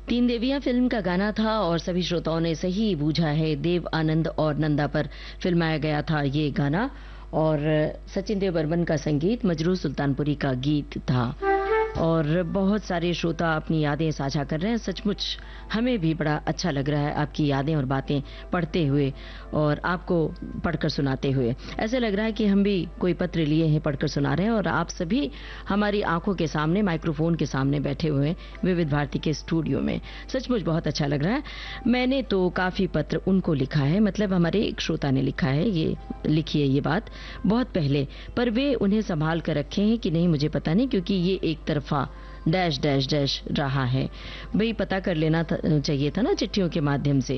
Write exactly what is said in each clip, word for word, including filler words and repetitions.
तीन देवियां फिल्म का गाना था और सभी श्रोताओं ने सही बूझा है। देव आनंद और नंदा पर फिल्माया गया था ये गाना और सचिन देव बर्मन का संगीत, मजरूह सुल्तानपुरी का गीत था। और बहुत सारे श्रोता अपनी यादें साझा कर रहे हैं। सचमुच हमें भी बड़ा अच्छा लग रहा है आपकी यादें और बातें पढ़ते हुए और आपको पढ़कर सुनाते हुए। ऐसे लग रहा है कि हम भी कोई पत्र लिए हैं, पढ़कर सुना रहे हैं और आप सभी हमारी आंखों के सामने, माइक्रोफोन के सामने बैठे हुए हैं विविध भारती के स्टूडियो में। सचमुच बहुत अच्छा लग रहा है। मैंने तो काफी पत्र उनको लिखा है, मतलब हमारे एक श्रोता ने लिखा है, ये लिखी है ये बात बहुत पहले, पर वे उन्हें संभाल कर रखे हैं कि नहीं मुझे पता नहीं, क्योंकि ये एक तरफ डैश डैश डैश रहा है। भाई पता कर लेना चाहिए था ना चिट्ठियों के माध्यम से।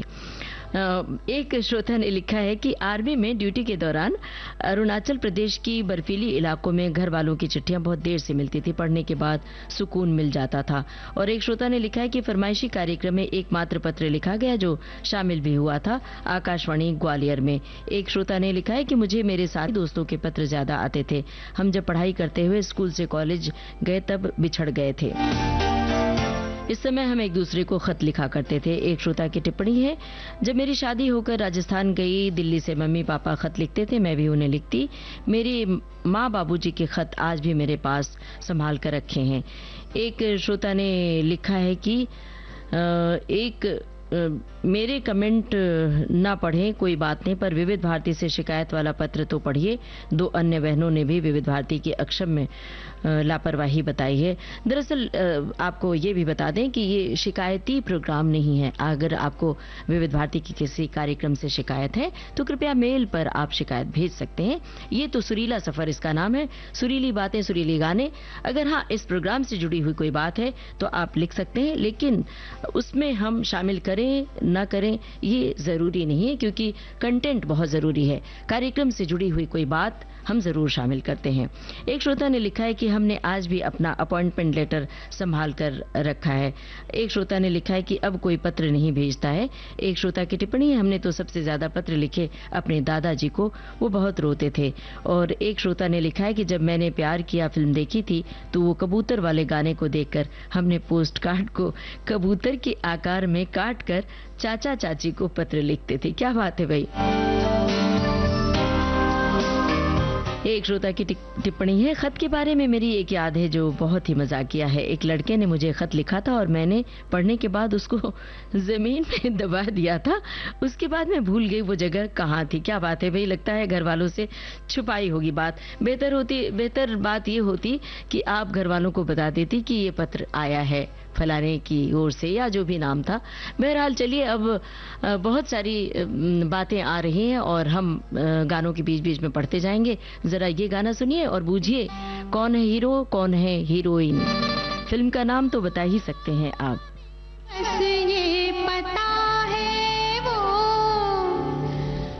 एक श्रोता ने लिखा है कि आर्मी में ड्यूटी के दौरान अरुणाचल प्रदेश की बर्फीली इलाकों में घर वालों की चिट्ठियां बहुत देर से मिलती थी, पढ़ने के बाद सुकून मिल जाता था। और एक श्रोता ने लिखा है कि फरमाइशी कार्यक्रम में एकमात्र पत्र लिखा गया जो शामिल भी हुआ था आकाशवाणी ग्वालियर में। एक श्रोता ने लिखा है कि मुझे मेरे साथी दोस्तों के पत्र ज्यादा आते थे। हम जब पढ़ाई करते हुए स्कूल से कॉलेज गए तब बिछड़ गए थे। इस समय हम एक दूसरे को खत लिखा करते थे। एक श्रोता की टिप्पणी है, जब मेरी शादी होकर राजस्थान गई, दिल्ली से मम्मी पापा खत लिखते थे, मैं भी उन्हें लिखती। मेरी माँ बाबूजी के खत आज भी मेरे पास संभाल कर रखे हैं। एक श्रोता ने लिखा है कि एक मेरे कमेंट ना पढ़ें कोई बात नहीं, पर विविध भारती से शिकायत वाला पत्र तो पढ़िए। दो अन्य बहनों ने भी विविध भारती की अक्षम में लापरवाही बताई है। दरअसल आपको ये भी बता दें कि ये शिकायती प्रोग्राम नहीं है। अगर आपको विविध भारती की किसी कार्यक्रम से शिकायत है तो कृपया मेल पर आप शिकायत भेज सकते हैं। ये तो सुरीला सफर इसका नाम है, सुरीली बातें सुरीली गाने। अगर हाँ इस प्रोग्राम से जुड़ी हुई कोई बात है तो आप लिख सकते हैं, लेकिन उसमें हम शामिल करें ना करें ये जरूरी नहीं है, क्योंकि कंटेंट बहुत जरूरी है। कार्यक्रम से जुड़ी हुई कोई बात हम जरूर शामिल करते हैं। एक श्रोता ने लिखा है कि हमने आज भी अपना अपॉइंटमेंट लेटर संभाल कर रखा है। एक श्रोता ने लिखा है कि अब कोई पत्र नहीं भेजता है। एक श्रोता की टिप्पणी है, हमने तो सबसे ज्यादा पत्र लिखे अपने दादाजी को, वो बहुत रोते थे। और एक श्रोता ने लिखा है कि जब मैंने प्यार किया फिल्म देखी थी तो वो कबूतर वाले गाने को देखकर हमने पोस्ट कार्ड को कबूतर के आकार में काट कर चाचा चाची को पत्र लिखते थे। क्या बात है भाई। एक श्रोता की टिप्पणी है, खत के बारे में मेरी एक याद है जो बहुत ही मजाकिया है। एक लड़के ने मुझे खत लिखा था और मैंने पढ़ने के बाद उसको जमीन में दबा दिया था। उसके बाद मैं भूल गई वो जगह कहाँ थी। क्या बात है भाई, लगता है घर वालों से छुपाई होगी बात। बेहतर होती बेहतर बात ये होती कि आप घर वालों को बता देती कि ये पत्र आया है फलाने की ओर से, या जो भी नाम था। बहरहाल चलिए, अब बहुत सारी बातें आ रही हैं और हम गानों के बीच बीच में पढ़ते जाएंगे। जरा ये गाना सुनिए और बूझिए कौन है हीरो कौन है हीरोइन। फिल्म का नाम तो बता ही सकते हैं आप।